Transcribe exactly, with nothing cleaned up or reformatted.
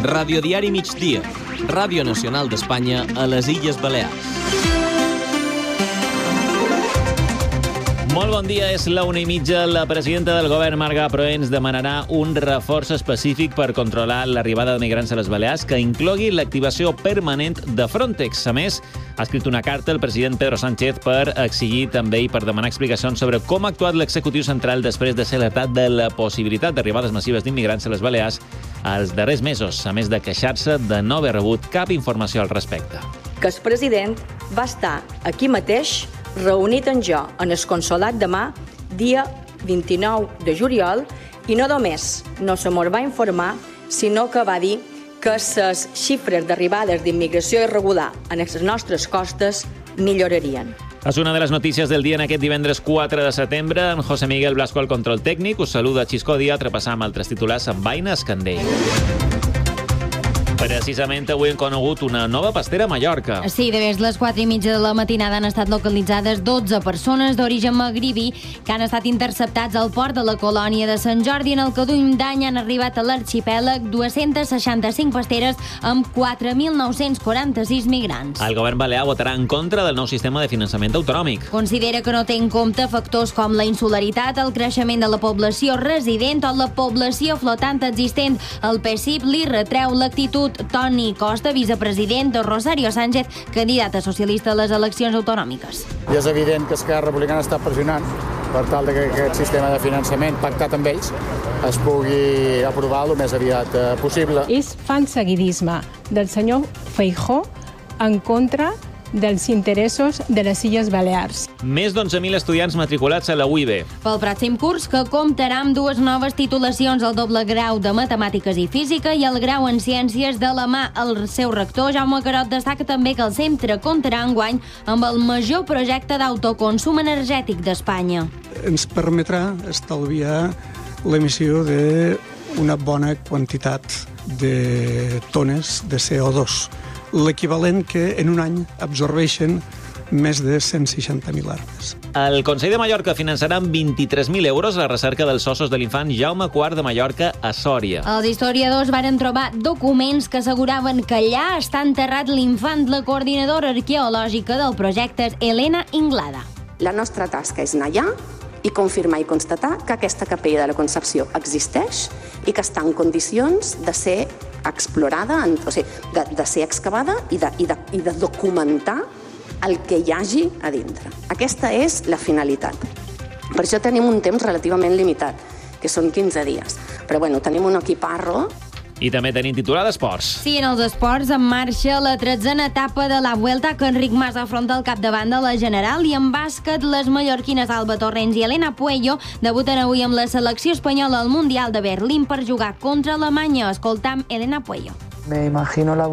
Radiodiari Migdia, Ràdio Nacional d'Espanya a les Illes Balears. Molt bon dia, és la una i mitja. La presidenta del govern, Marga Proens, demanarà un reforç específic per controlar l'arribada de migrants a les Balears que inclogui l'activació permanent de Frontex. A més, ha escrit una carta al president Pedro Sánchez per exigir també i per demanar explicacions sobre com ha actuat l'executiu central després de ser alertat de la possibilitat d'arribades massives d'immigrants a les Balears els darrers mesos, a més de queixar-se de no haver rebut cap informació al respecte. Que el president va estar aquí mateix reunit en jo en el consolat demà, dia vint-i-nou de juliol, i no només no se mos va informar, sinó que va dir que les xifres d'arribades d'immigració irregular en les nostres costes millorarien. És una de les notícies del dia en aquest divendres quatre de setembre. En José Miguel Blasco, el control tècnic. Us saluda Xisco Díaz, repassar amb altres titulars amb Baina Escandell. Precisament avui hem conegut una nova pastera a Mallorca. Sí, de des les quatre i mitja de la matinada han estat localitzades dotze persones d'origen magribi que han estat interceptats al port de la colònia de Sant Jordi. En el que d'any d'any han arribat a l'arxipèlag dues-centes seixanta-cinc pasteres amb quatre mil nou-cents quaranta-sis migrants. El govern balear votarà en contra del nou sistema de finançament autonòmic. Considera que no té en compte factors com la insularitat, el creixement de la població resident o la població flotant existent. El P S I P li retreu l'actitud. Toni Costa, vicepresident de Rosario Sánchez, candidat a socialista a les eleccions autonòmiques. I és evident que Esquerra Republicana està pressionant per tal que aquest sistema de finançament pactat amb ells es pugui aprovar el més aviat possible. Ells fan seguidisme del senyor Feijóo en contra dels interessos de les Illes Balears. Més d'onze mil estudiants matriculats a la U I B. Pel pròxim curs, que comptarà amb dues noves titulacions, el doble grau de Matemàtiques i Física i el grau en Ciències de la Mà. El seu rector, Jaume Carot, destaca també que el centre comptarà enguany amb el major projecte d'autoconsum energètic d'Espanya. Ens permetrà estalviar l'emissió d'una bona quantitat de tones de C O dos, l'equivalent que en un any absorbeixen més de cent seixanta mil armes. El Consell de Mallorca finançarà amb vint-i-tres mil euros la recerca dels ossos de l'infant Jaume quart de Mallorca a Sòria. Els historiadors varen trobar documents que asseguraven que allà està enterrat l'infant. La coordinadora arqueològica del projecte és Helena Inglada. La nostra tasca és anar allà i confirmar i constatar que aquesta capella de la Concepció existeix i que està en condicions de ser explorada, o sigui, de, de ser excavada i de, i, de, i de documentar el que hi hagi a dintre. Aquesta és la finalitat. Per això tenim un temps relativament limitat, que són quinze dies. Però bueno, tenim un equiparro. I també tenim titular d'esports. Sí, en els esports en marxa la tretzena etapa de la Vuelta, que Enric Mas afronta al capdavant de la General, i en bàsquet les mallorquines Alba Torrents i Elena Puello debuten avui amb la selecció espanyola al Mundial de Berlín per jugar contra Alemanya. Escoltam Elena Puello. Me imagino la